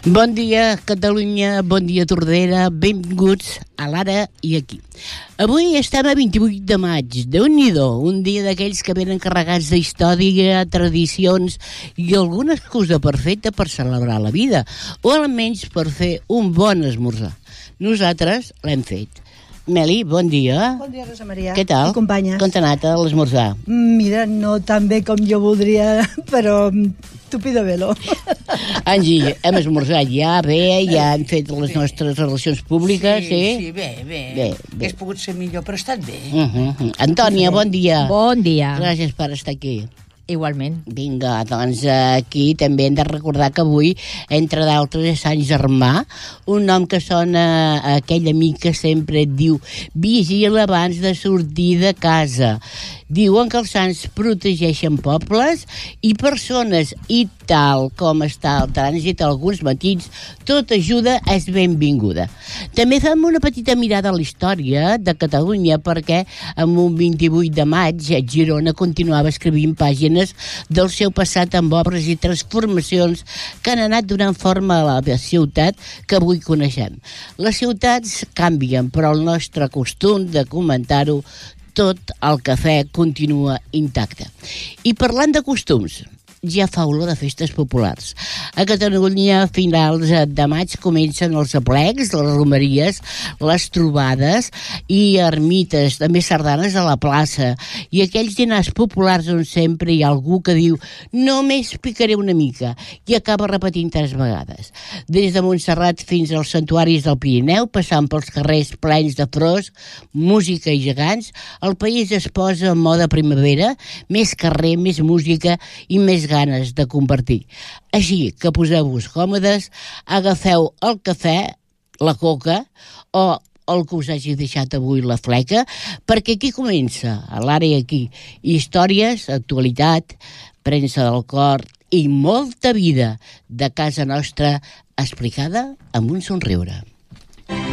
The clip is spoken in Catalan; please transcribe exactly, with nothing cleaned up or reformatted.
Bon dia, Catalunya, bon dia, Tordera, benvinguts a l'Ara i aquí. Avui estem a vint-i-vuit de maig, Déu-n'hi-do, un dia d'aquells que venen carregats d'història, tradicions i alguna excusa perfecta per celebrar la vida, o almenys per fer un bon esmorzar. Nosaltres l'hem fet. Meli, bon dia. Bon dia, Rosa Maria. Què tal? I companyes. Com t'ha anat a l'esmorzar? Mira, no tan bé com jo voldria, però tupido velo. Angie, hem esmorzat ja, bé, ja hem fet les bé. nostres relacions públiques, sí? Sí, sí, bé, bé. bé, bé. Hauria pogut ser millor, però ha estat bé. Uh -huh. Antònia, bon dia. Bon dia. Gràcies per estar aquí. Igualment. Vinga, doncs aquí també hem de recordar que avui, entre d'altres, és Sant Germà, un nom que sona a aquell amic que sempre et diu vigila abans de sortir de casa. Diuen que els sants protegeixen pobles i persones, i tal com està el trànsit alguns matins, tota ajuda és benvinguda. També fem una petita mirada a la història de Catalunya, perquè amb un vint-i-vuit de maig Girona continuava escrivint pàgines del seu passat amb obres i transformacions que han anat donant forma a la ciutat que avui coneixem. Les ciutats canvien, però el nostre costum de comentar-ho, tot el cafè continua intacte. I parlant de costums, ja fa olor de festes populars. A Catalunya, a finals de maig, comencen els aplecs, les romeries, les trobades i ermites, també sardanes a la plaça, i aquells dinars populars on sempre hi ha algú que diu només picaré una mica, i acaba repetint tres vegades. Des de Montserrat fins als santuaris del Pirineu, passant pels carrers plens de flors, música i gegants, el país es posa en moda primavera, més carrer, més música i més ganes de compartir. Així que poseu-vos còmodes, agafeu el cafè, la coca o el que us hagi deixat avui la fleca, perquè aquí comença, a l'Ara aquí, històries, actualitat, premsa del cor i molta vida de casa nostra explicada amb un somriure.